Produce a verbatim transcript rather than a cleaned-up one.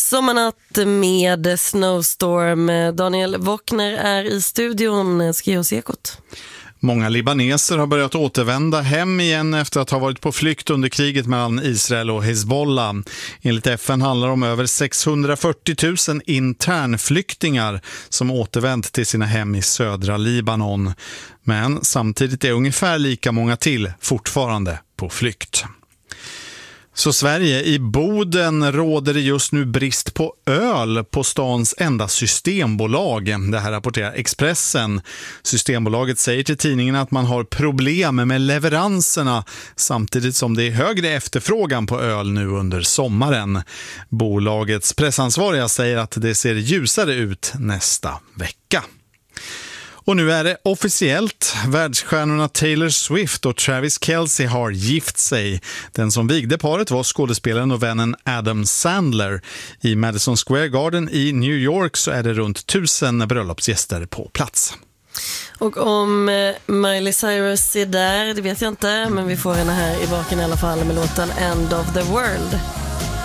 Sommarnatt med Snowstorm. Daniel Wockner är i studion. Ska ge oss Ekot. Många libaneser har börjat återvända hem igen efter att ha varit på flykt under kriget mellan Israel och Hezbollah. Enligt F N handlar det om över sexhundrafyrtio tusen internflyktingar som återvänt till sina hem i södra Libanon. Men samtidigt är ungefär lika många till fortfarande på flykt. Så Sverige, i Boden råder det just nu brist på öl på stans enda systembolag. Det här rapporterar Expressen. Systembolaget säger till tidningen att man har problem med leveranserna samtidigt som det är högre efterfrågan på öl nu under sommaren. Bolagets pressansvariga säger att det ser ljusare ut nästa vecka. Och nu är det officiellt. Världsstjärnorna Taylor Swift och Travis Kelce har gift sig. Den som vigde paret var skådespelaren och vännen Adam Sandler. I Madison Square Garden i New York så är det runt tusen bröllopsgäster på plats. Och om Miley Cyrus är där, det vet jag inte. Men vi får henne här i baken i alla fall med låten End of the World.